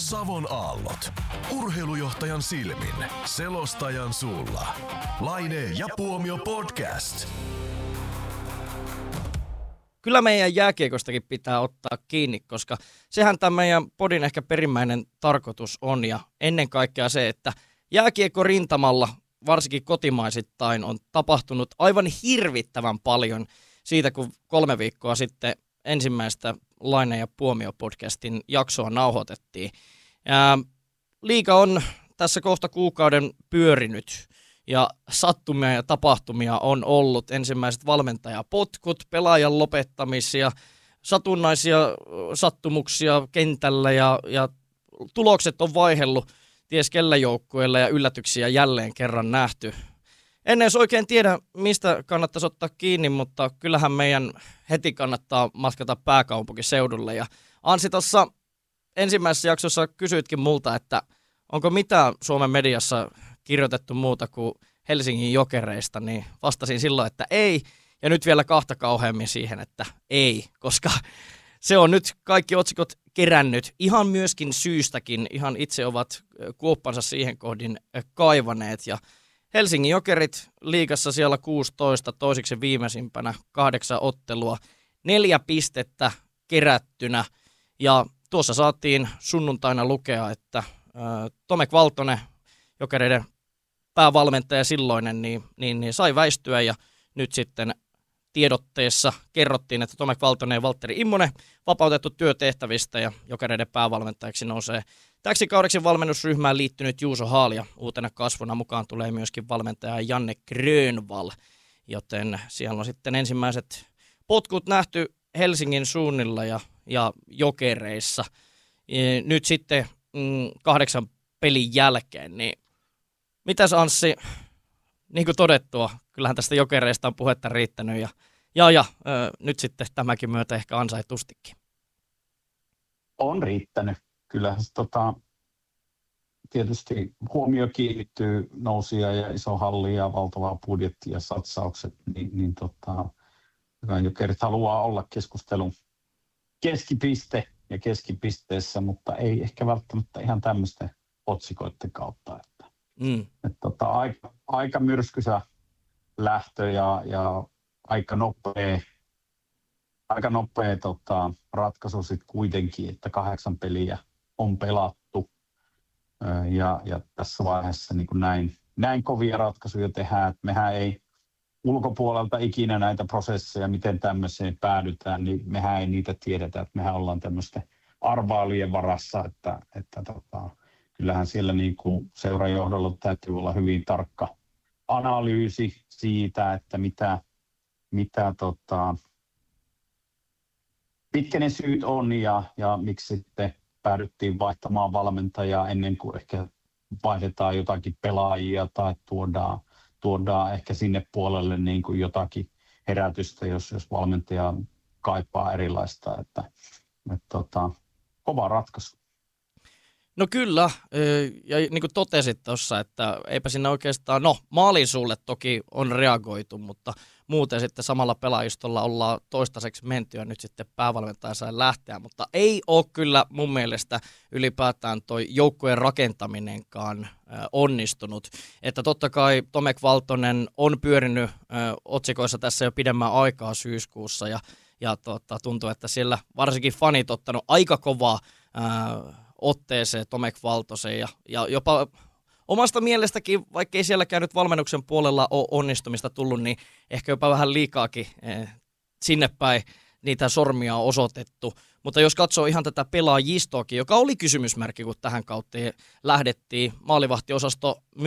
Savon aallot. Urheilujohtajan silmin. Selostajan suulla. Laine ja Puomio podcast. Kyllä meidän jääkiekostakin pitää ottaa kiinni, koska sehän tämä meidän podin ehkä perimmäinen tarkoitus on. Ja ennen kaikkea se, että jääkiekko rintamalla, varsinkin kotimaisittain, on tapahtunut aivan hirvittävän paljon siitä, kun 3 viikkoa sitten ensimmäistä Laine ja Puomio podcastin jaksoa nauhoitettiin. Liiga on tässä kohta kuukauden pyörinyt ja sattumia ja tapahtumia on ollut. Ensimmäiset valmentajapotkut, pelaajan lopettamisia, satunnaisia sattumuksia kentällä ja tulokset on vaihellut ties kellä joukkueella ja yllätyksiä jälleen kerran nähty. En edes oikein tiedä, mistä kannattaisi ottaa kiinni, mutta kyllähän meidän heti kannattaa matkata pääkaupunkiseudulle. Ja Anssi, tuossa ensimmäisessä jaksossa kysyitkin multa, että onko mitään Suomen mediassa kirjoitettu muuta kuin Helsingin Jokereista, niin vastasin silloin, että ei. Ja nyt vielä kahta kauheammin siihen, että ei, koska se on nyt kaikki otsikot kerännyt. Ihan myöskin syystäkin, ihan itse ovat kuoppansa siihen kohdin kaivaneet. Ja Helsingin Jokerit liigassa siellä 16, toisiksi viimeisimpänä 8 ottelua, 4 pistettä kerättynä. Ja tuossa saatiin sunnuntaina lukea, että Tomek Valtonen, Jokereiden päävalmentaja silloinen, niin sai väistyä. Ja nyt sitten tiedotteessa kerrottiin, että Tomek Valtonen ja Valtteri Immonen vapautettu työtehtävistä ja Jokereiden päävalmentajaksi nousee täksi kaudeksi valmennusryhmään liittynyt Juuso Haal ja uutena kasvuna mukaan tulee myöskin valmentaja Janne Grönvall, joten siellä on sitten ensimmäiset potkut nähty Helsingin suunnilla ja Jokereissa. Nyt sitten 8 pelin jälkeen, niin mitäs Anssi, niin kuin todettua, kyllähän tästä Jokereista on puhetta riittänyt ja nyt sitten tämäkin myötä ehkä ansaitustikin. On riittänyt. Kyllähän tietysti huomio kiinnittyy nousia ja iso halli ja valtavaa budjetti ja satsaukset, niin Jokerit haluaa olla keskustelun keskipiste ja keskipisteessä, mutta ei ehkä välttämättä ihan tämmöisten otsikoiden kautta. Aika myrskysä lähtö ja aika nopea ratkaisu sitten kuitenkin, että 8 peliä on pelattu ja tässä vaiheessa niin kuin näin kovia ratkaisuja tehdään, että mehän ei ulkopuolelta ikinä näitä prosesseja, miten tämmöiseen päädytään, niin mehän ei niitä tiedetä, että mehän ollaan tämmöisten arvailujen varassa, että kyllähän siellä niin kuin seurajohdolla täytyy olla hyvin tarkka analyysi siitä, että mitkä ne syyt on ja miksi sitten päädyttiin vaihtamaan valmentajaa ennen kuin ehkä vaihdetaan jotakin pelaajia tai tuodaan ehkä sinne puolelle niin kuin jotakin herätystä, jos valmentaja kaipaa erilaista. Että kova ratkaisu. No kyllä, ja niin kuin totesit tuossa, että eipä siinä oikeastaan, maalin suulle toki on reagoitu, mutta muuten sitten samalla pelaajistolla ollaan toistaiseksi menty ja nyt sitten päävalmentaja sai lähteä, mutta ei ole kyllä mun mielestä ylipäätään toi joukkueen rakentaminenkaan onnistunut. Että totta kai Tomek Valtonen on pyörinyt otsikoissa tässä jo pidemmän aikaa syyskuussa ja tuntuu, että siellä varsinkin fanit ottanut aika kovaa otteeseen Tomek Valtosen ja jopa omasta mielestäkin, vaikkei sielläkään nyt valmennuksen puolella ole onnistumista tullut, niin ehkä jopa vähän liikaakin sinne päin niitä sormia on osoitettu. Mutta jos katsoo ihan tätä pelaajistoakin, joka oli kysymysmerkki, kun tähän kautta lähdettiin, maalivahtiosasto